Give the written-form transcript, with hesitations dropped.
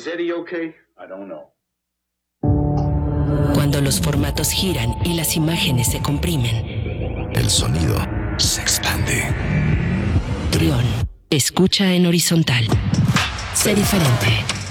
Is Eddie okay? I don't know. Cuando los formatos giran y las imágenes se comprimen, el sonido se expande. Trión, escucha en horizontal. Sé diferente.